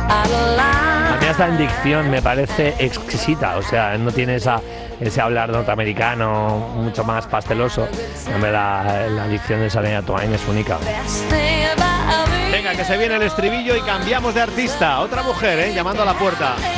A mí esta dicción me parece exquisita, o sea, no tiene ese hablar norteamericano mucho más pasteloso. La dicción de Shania Twain es única. Venga, que se viene el estribillo y cambiamos de artista. Otra mujer, llamando a la puerta.